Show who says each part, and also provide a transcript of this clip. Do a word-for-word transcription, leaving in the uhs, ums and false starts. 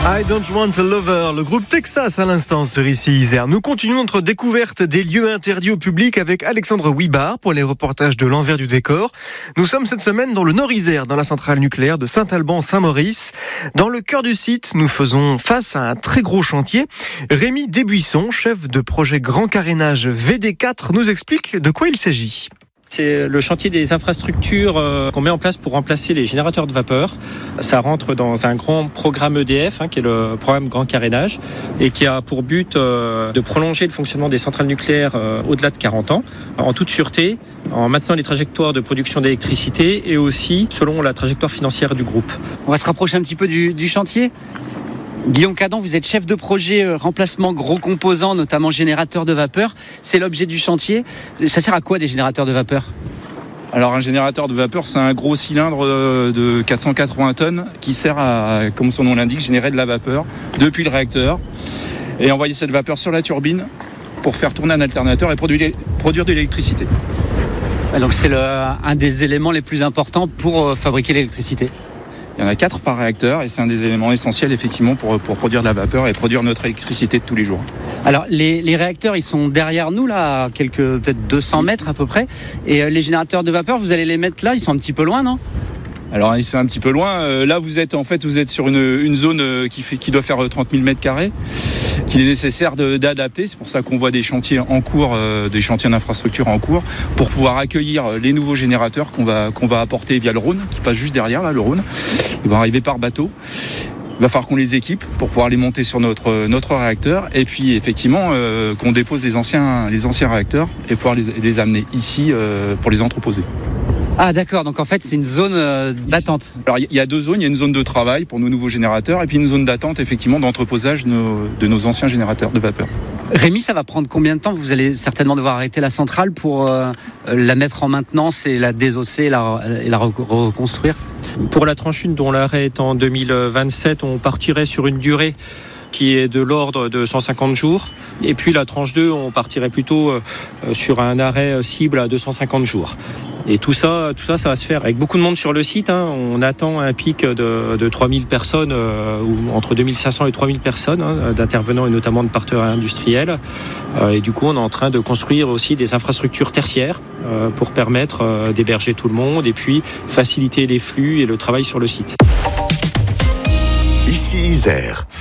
Speaker 1: I Don't Want a Lover, le groupe Texas à l'instant sur ici Isère. Nous continuons notre découverte des lieux interdits au public avec Alexandre Huibard pour les reportages de l'envers du décor. Nous sommes cette semaine dans le Nord-Isère, dans la centrale nucléaire de Saint-Alban-Saint-Maurice. Dans le cœur du site, nous faisons face à un très gros chantier. Rémi Desbuissons, chef de projet Grand Carénage V D quatre, nous explique de quoi il s'agit.
Speaker 2: C'est le chantier des infrastructures qu'on met en place pour remplacer les générateurs de vapeur. Ça rentre dans un grand programme E D F, hein, qui est le programme Grand Carénage, et qui a pour but euh, de prolonger le fonctionnement des centrales nucléaires euh, au-delà de quarante ans, en toute sûreté, en maintenant les trajectoires de production d'électricité et aussi selon la trajectoire financière du groupe.
Speaker 3: On va se rapprocher un petit peu du, du chantier. Guillaume Cadon, vous êtes chef de projet euh, remplacement gros composants, notamment générateurs de vapeur. C'est l'objet du chantier. Ça sert à quoi des générateurs de vapeur ?
Speaker 4: Alors un générateur de vapeur, c'est un gros cylindre de quatre cent quatre-vingts tonnes qui sert à, comme son nom l'indique, générer de la vapeur depuis le réacteur et envoyer cette vapeur sur la turbine pour faire tourner un alternateur et produire, produire de l'électricité.
Speaker 3: Donc c'est le, un des éléments les plus importants pour euh, fabriquer l'électricité.
Speaker 4: Il y en a quatre par réacteur et c'est un des éléments essentiels effectivement pour, pour produire de la vapeur et produire notre électricité de tous les jours.
Speaker 3: Alors les, les réacteurs ils sont derrière nous là, à quelques peut-être deux cents mètres à peu près. Et euh, les générateurs de vapeur, vous allez les mettre là, ils sont un petit peu loin, non ?
Speaker 4: Alors c'est un petit peu loin. Euh, là vous êtes en fait vous êtes sur une, une zone qui fait qui doit faire trente mille mètres carrés, qu'il est nécessaire de, d'adapter. C'est pour ça qu'on voit des chantiers en cours, euh, des chantiers d'infrastructure en cours, pour pouvoir accueillir les nouveaux générateurs qu'on va qu'on va apporter via le Rhône, qui passe juste derrière là, le Rhône. Ils vont arriver par bateau. Il va falloir qu'on les équipe pour pouvoir les monter sur notre notre réacteur et puis effectivement euh, qu'on dépose les anciens les anciens réacteurs et pouvoir les, les amener ici euh, pour les entreposer.
Speaker 3: Ah d'accord, donc en fait c'est une zone euh, d'attente.
Speaker 4: Alors il y a deux zones, il y a une zone de travail pour nos nouveaux générateurs et puis une zone d'attente effectivement d'entreposage de nos, de nos anciens générateurs de vapeur.
Speaker 3: Rémi, ça va prendre combien de temps ? Vous allez certainement devoir arrêter la centrale pour euh, la mettre en maintenance et la désosser et la, et la reconstruire ?
Speaker 2: Pour la tranche un dont l'arrêt est en deux mille vingt-sept, on partirait sur une durée qui est de l'ordre de cent cinquante jours. Et puis la tranche deux, on partirait plutôt sur un arrêt cible à deux cent cinquante jours. Et tout ça, tout ça, ça va se faire avec beaucoup de monde sur le site. Hein. On attend un pic de, de trois mille personnes, euh, ou entre deux mille cinq cents et trois mille personnes, hein, d'intervenants et notamment de partenaires industriels. Euh, et du coup, on est en train de construire aussi des infrastructures tertiaires euh, pour permettre euh, d'héberger tout le monde et puis faciliter les flux et le travail sur le site.
Speaker 5: Ici Isère.